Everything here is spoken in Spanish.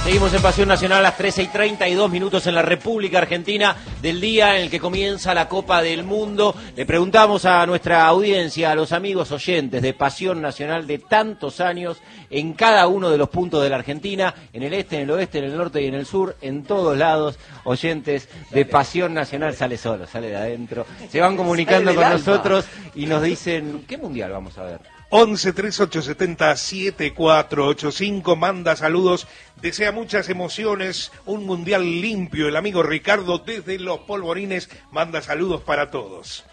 Seguimos en Pasión Nacional a las 13:32 en la República Argentina, del día en el que comienza la Copa del Mundo. Le preguntamos a nuestra audiencia, a los amigos oyentes de Pasión Nacional de tantos años, en cada uno de los puntos de la Argentina, en el este, en el oeste, en el norte y en el sur, en todos lados, oyentes de Pasión Nacional. Sale solo, sale de adentro. Se van comunicando con nosotros y nos dicen, ¿qué mundial vamos a ver? 11 3870 7485, manda saludos, desea muchas emociones, un mundial limpio. El amigo Ricardo desde Los Polvorines manda saludos para todos.